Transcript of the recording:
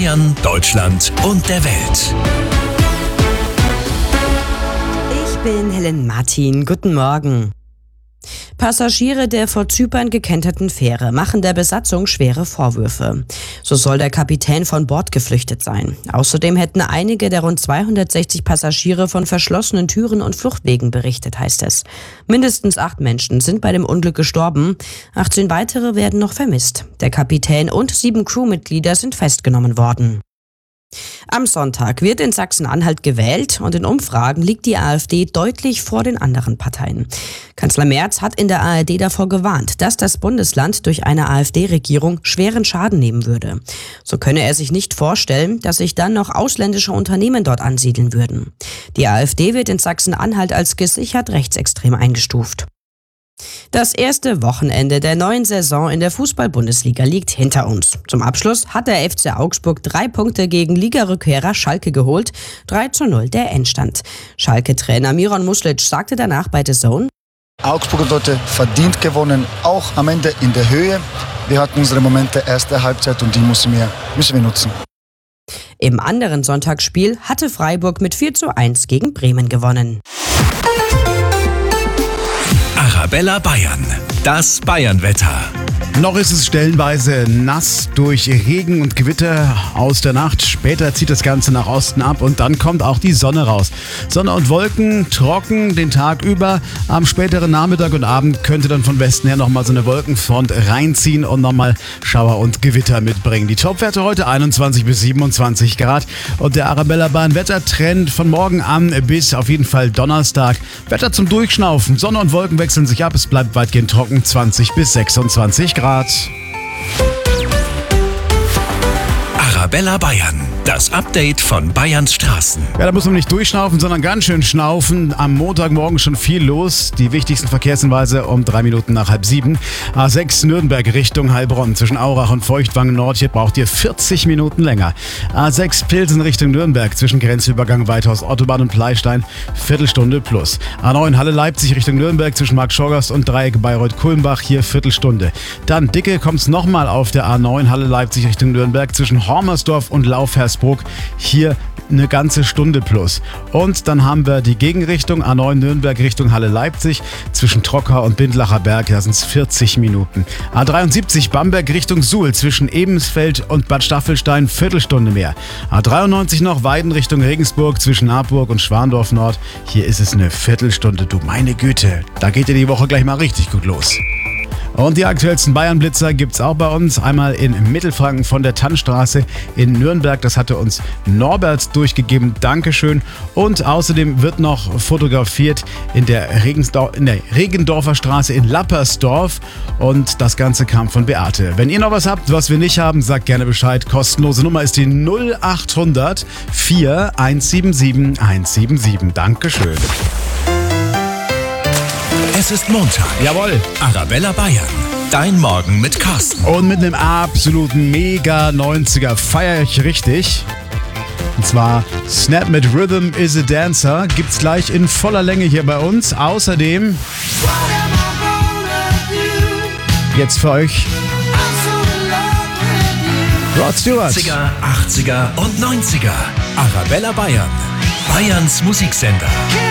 Bayern, Deutschland und der Welt. Ich bin Helen Martin. Guten Morgen. Passagiere der vor Zypern gekenterten Fähre machen der Besatzung schwere Vorwürfe. So soll der Kapitän von Bord geflüchtet sein. Außerdem hätten einige der rund 260 Passagiere von verschlossenen Türen und Fluchtwegen berichtet, heißt es. Mindestens 8 Menschen sind bei dem Unglück gestorben. 18 weitere werden noch vermisst. Der Kapitän und 7 Crewmitglieder sind festgenommen worden. Am Sonntag wird in Sachsen-Anhalt gewählt und in Umfragen liegt die AfD deutlich vor den anderen Parteien. Kanzler Merz hat in der ARD davor gewarnt, dass das Bundesland durch eine AfD-Regierung schweren Schaden nehmen würde. So könne er sich nicht vorstellen, dass sich dann noch ausländische Unternehmen dort ansiedeln würden. Die AfD wird in Sachsen-Anhalt als gesichert rechtsextrem eingestuft. Das erste Wochenende der neuen Saison in der Fußball-Bundesliga liegt hinter uns. Zum Abschluss hat der FC Augsburg 3 Punkte gegen Ligarückkehrer Schalke geholt. 3:0 der Endstand. Schalke-Trainer Miron Muslic sagte danach bei The Zone: Augsburg hat heute verdient gewonnen, auch am Ende in der Höhe. Wir hatten unsere Momente erste Halbzeit und die müssen wir nutzen. Im anderen Sonntagsspiel hatte Freiburg mit 4:1 gegen Bremen gewonnen. Arabella Bayern, das Bayernwetter. Noch ist es stellenweise nass durch Regen und Gewitter aus der Nacht. Später zieht das Ganze nach Osten ab und dann kommt auch die Sonne raus. Sonne und Wolken trocken den Tag über. Am späteren Nachmittag und Abend könnte dann von Westen her nochmal so eine Wolkenfront reinziehen und nochmal Schauer und Gewitter mitbringen. Die Topwerte heute 21 bis 27 Grad. Und der Arabella Bayern Wettertrend von morgen an bis auf jeden Fall Donnerstag. Wetter zum Durchschnaufen. Sonne und Wolken wechseln sich ab. Es bleibt weitgehend trocken, 20 bis 26 Grad. Arabella Bayern, das Update von Bayerns Straßen. Ja, da muss man nicht durchschnaufen, sondern ganz schön schnaufen. Am Montagmorgen schon viel los. Die wichtigsten Verkehrshinweise um 3 Minuten nach 6:30. A6 Nürnberg Richtung Heilbronn. Zwischen Aurach und Feuchtwangen Nord. Hier braucht ihr 40 Minuten länger. A6 Pilsen Richtung Nürnberg. Zwischen Grenzübergang Weithaus Autobahn und Pleistein. Viertelstunde plus. A9 Halle Leipzig Richtung Nürnberg. Zwischen Markt-Schorgast und Dreieck Bayreuth-Kulmbach. Hier Viertelstunde. Dann dicke kommt's nochmal auf der A9 Halle Leipzig Richtung Nürnberg. Zwischen Hormersdorf und Laufhersbruck. Hier eine ganze Stunde plus. Und dann haben wir die Gegenrichtung A9 Nürnberg Richtung Halle Leipzig. Zwischen Trockau und Bindlacher Berg, da sind es 40 Minuten. A73 Bamberg Richtung Suhl. Zwischen Ebensfeld und Bad Staffelstein Viertelstunde mehr. A93 noch Weiden Richtung Regensburg. Zwischen Harburg und Schwandorf Nord. Hier ist es eine Viertelstunde. Du meine Güte, da geht ja die Woche gleich mal richtig gut los. Und die aktuellsten Bayern-Blitzer gibt's auch bei uns. Einmal in Mittelfranken von der Tannstraße in Nürnberg. Das hatte uns Norbert durchgegeben. Dankeschön. Und außerdem wird noch fotografiert in der Regendorfer Straße in Lappersdorf. Und das Ganze kam von Beate. Wenn ihr noch was habt, was wir nicht haben, sagt gerne Bescheid. Kostenlose Nummer ist die 0800 4177 177. Dankeschön. Es ist Montag. Jawohl. Arabella Bayern, dein Morgen mit Carsten. Und mit einem absoluten Mega 90er feiere ich richtig. Und zwar Snap mit Rhythm is a Dancer gibt's gleich in voller Länge hier bei uns. Außerdem jetzt für euch Rod Stewart. 70er, 80er und 90er. Arabella Bayern, Bayerns Musiksender.